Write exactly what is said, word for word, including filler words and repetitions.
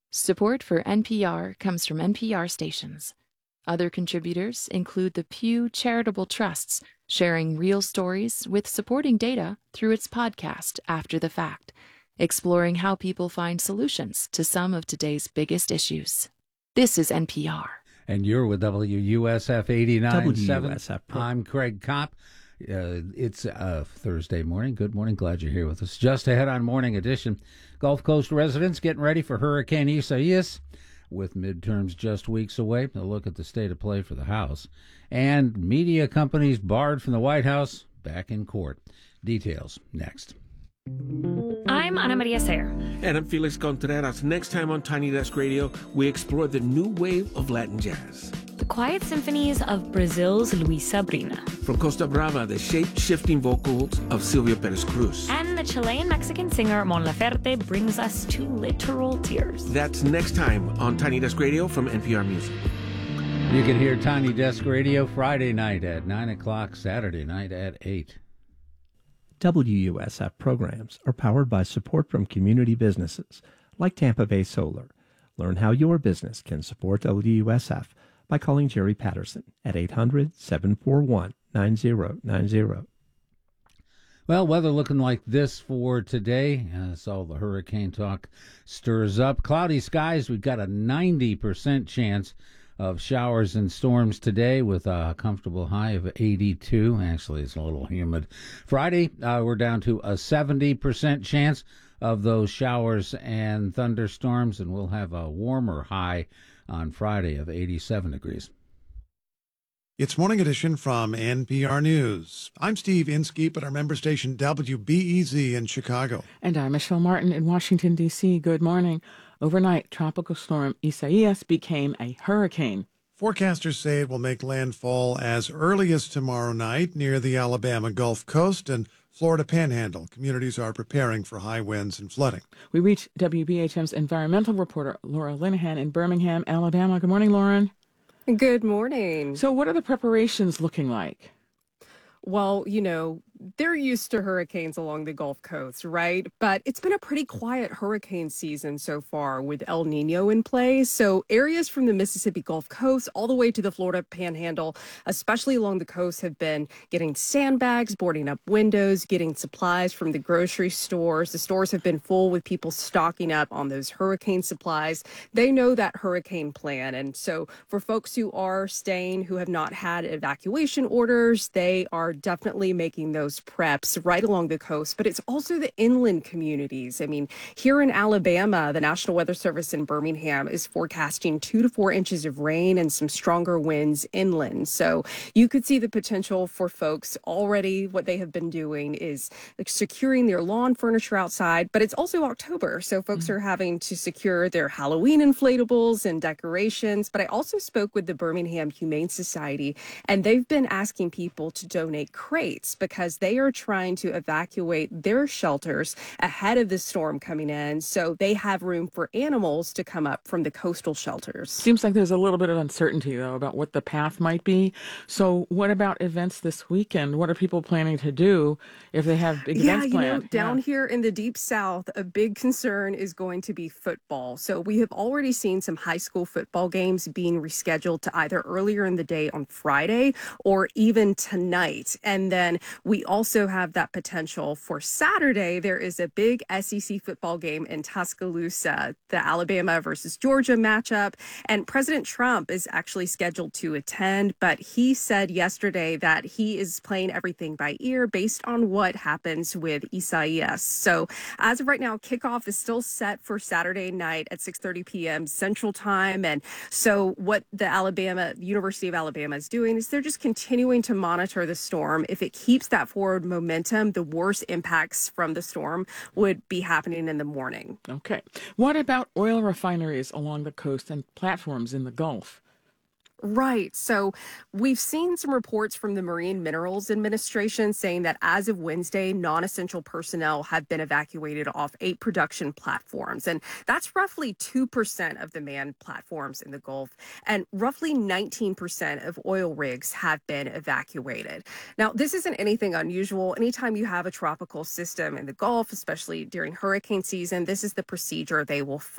Support for N P R comes from N P R stations. Other contributors include the Pew Charitable Trusts, sharing real stories with supporting data through its podcast After the Fact, exploring how people find solutions to some of today's biggest issues. This is N P R. And you're with W U S F eighty-nine point seven. W U S F. I'm Craig Kopp. Uh, it's uh, Thursday morning. Good morning. Glad you're here with us. Just ahead on Morning Edition, Gulf Coast residents getting ready for Hurricane Isaias. With midterms just weeks away, a look at the state of play for the House. And media companies barred from the White House back in court. Details next. I'm Ana Maria Sayer. And I'm Felix Contreras. Next time on Tiny Desk Radio, we explore the new wave of Latin jazz. The quiet symphonies of Brazil's Luis Sabrina. From Costa Brava, the shape-shifting vocals of Silvia Perez Cruz. And the Chilean-Mexican singer Mon Laferte brings us to literal tears. That's next time on Tiny Desk Radio from N P R Music. You can hear Tiny Desk Radio Friday night at nine o'clock, Saturday night at eight. W U S F programs are powered by support from community businesses like Tampa Bay Solar. Learn how your business can support W U S F by calling Jerry Patterson at eight hundred, seven four one, nine zero nine zero. Well, weather looking like this for today. As all the hurricane talk stirs up. Cloudy skies, we've got a ninety percent chance of showers and storms today with a comfortable high of eighty-two. Actually, it's a little humid. Friday, uh, we're down to a seventy percent chance of those showers and thunderstorms, and we'll have a warmer high on Friday of eighty-seven degrees. It's Morning Edition from N P R News. I'm Steve Inskeep at our member station W B E Z in Chicago. And I'm Michelle Martin in Washington, D C Good morning. Overnight, Tropical Storm Isaias became a hurricane. Forecasters say it will make landfall as early as tomorrow night near the Alabama Gulf Coast and Florida Panhandle. Communities are preparing for high winds and flooding. We reached W B H M's environmental reporter Laura Linehan in Birmingham, Alabama. Good morning, Lauren. Good morning. So what are the preparations looking like? Well, you know, they're used to hurricanes along the Gulf Coast, right? But it's been a pretty quiet hurricane season so far with El Nino in play. So areas from the Mississippi Gulf Coast all the way to the Florida Panhandle, especially along the coast, have been getting sandbags, boarding up windows, getting supplies from the grocery stores. The stores have been full with people stocking up on those hurricane supplies. They know that hurricane plan. And so for folks who are staying, who have not had evacuation orders, they are definitely making those preps right along the coast, but it's also the inland communities. I mean, here in Alabama, the National Weather Service in Birmingham is forecasting two to four inches of rain and some stronger winds inland. So you could see the potential for folks already. What they have been doing is like securing their lawn furniture outside, but it's also October. So folks mm-hmm. are having to secure their Halloween inflatables and decorations. But I also spoke with the Birmingham Humane Society, and they've been asking people to donate crates because they are trying to evacuate their shelters ahead of the storm coming in, so they have room for animals to come up from the coastal shelters. Seems like there's a little bit of uncertainty, though, about what the path might be. So what about events this weekend? What are people planning to do if they have big yeah, events you planned? Know, down yeah. here in the Deep South, a big concern is going to be football. So we have already seen some high school football games being rescheduled to either earlier in the day on Friday or even tonight. And then we also have that potential for Saturday. There is a big S E C football game in Tuscaloosa, the Alabama versus Georgia matchup. And President Trump is actually scheduled to attend, but he said yesterday that he is playing everything by ear based on what happens with Isaias. So as of right now, kickoff is still set for Saturday night at six thirty p.m. Central Time. And so what the Alabama, University of Alabama is doing is they're just continuing to monitor the storm. If it keeps that forward momentum, the worst impacts from the storm would be happening in the morning. Okay. What about oil refineries along the coast and platforms in the Gulf? Right. So we've seen some reports from the Marine Minerals Administration saying that as of Wednesday, non-essential personnel have been evacuated off eight production platforms. And that's roughly two percent of the manned platforms in the Gulf. And roughly nineteen percent of oil rigs have been evacuated. Now, this isn't anything unusual. Anytime you have a tropical system in the Gulf, especially during hurricane season, this is the procedure they will follow.